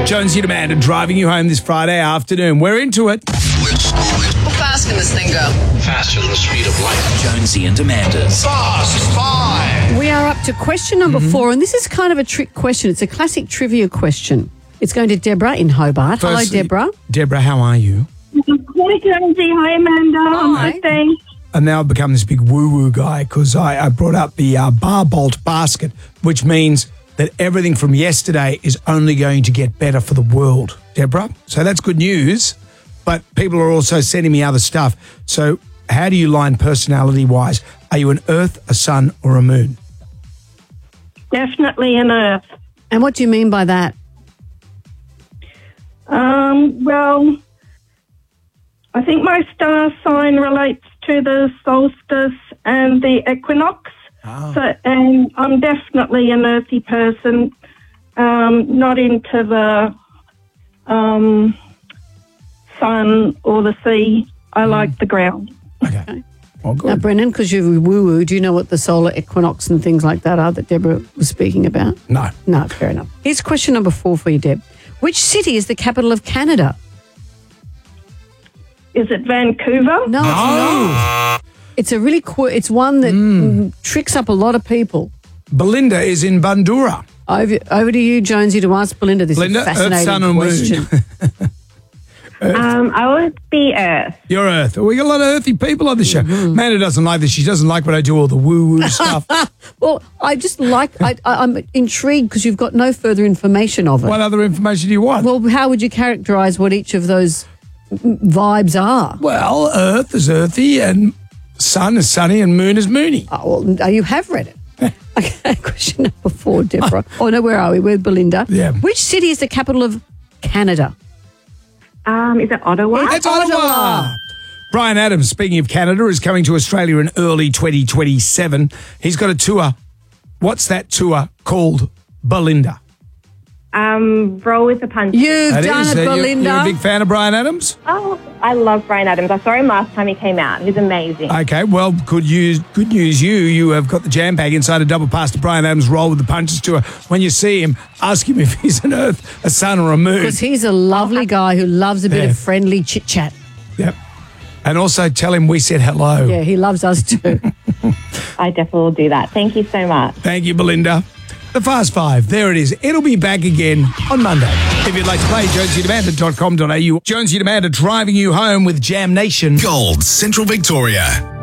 Jonesy and Amanda driving you home this Friday afternoon. We're into it. How fast can this thing go? Faster than the speed of light. Jonesy and Amanda's Fast Five. We are up to question number 4, and this is kind of a trick question. It's a classic trivia question. It's going to Deborah in Hobart. Firstly, Hello, Deborah. Deborah, how are you? Hi, Jonesy. Hi, Amanda. Hi. I'm good, thanks. And now I've become this big woo-woo guy because I brought up the bar bolt basket, which means that everything from yesterday is only going to get better for the world, Deborah. So that's good news, but people are also sending me other stuff. So how do you line personality-wise? Are you an Earth, a Sun, or a Moon? Definitely an Earth. And what do you mean by that? Well, I think my star sign relates to the solstice and the equinox. So, and I'm definitely an earthy person, not into the sun or the sea. I like the ground. Okay. Well, good. Now, Brendan, because you're woo-woo, do you know what the solar equinox and things like that are that Deborah was speaking about? No. No, fair enough. Here's question number 4 for you, Deb. Which city is the capital of Canada? Is it Vancouver? No, it's not. It's a really it's one that tricks up a lot of people. Belinda is in Bundoora. Over to you, Jonesy, to ask Belinda this Belinda, Earth, fascinating Sun, or question. Moon? I would be Earth. You're Earth. We got a lot of earthy people on the show. Amanda doesn't like this. She doesn't like when I do all the woo-woo stuff. Well, I just like, I'm intrigued because you've got no further information of it. What other information do you want? Well, how would you characterise what each of those vibes are? Well, Earth is earthy and Sun is sunny and Moon is moony. Oh, well, you have read it. Okay, question number 4, Deborah. Oh, no, where are we? We're Belinda. Yeah. Which city is the capital of Canada? Is it Ottawa? It's Ottawa. Brian Adams, speaking of Canada, is coming to Australia in early 2027. He's got a tour. What's that tour called, Belinda? Roll with the punches. You've That done is, it, Belinda. You're a big fan of Brian Adams? Oh, I love Brian Adams. I saw him last time he came out. He's amazing. Okay, well, good news. You have got the jam bag inside a double pass to Brian Adams' Roll with the Punches tour. When you see him, ask him if he's an Earth, a Sun, or a Moon. Because he's a lovely guy who loves a bit of friendly chit-chat. Yep. And also tell him we said hello. Yeah, he loves us too. I definitely will do that. Thank you so much. Thank you, Belinda. The Fast Five, there it is. It'll be back again on Monday. If you'd like to play, jonesyandamanda.com.au. Jonesy and Amanda driving you home with Jam Nation. Gold, Central Victoria.